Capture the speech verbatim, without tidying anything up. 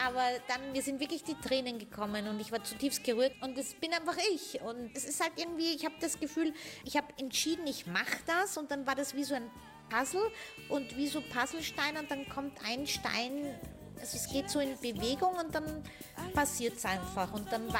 aber dann, mir sind wirklich die Tränen gekommen und ich war zutiefst gerührt und das bin einfach ich. Und es ist halt irgendwie, ich habe das Gefühl, ich habe entschieden, ich mache das und dann war das wie so ein Puzzle und wie so Puzzlesteine und dann kommt ein Stein, also es geht so in Bewegung und dann passiert es einfach und dann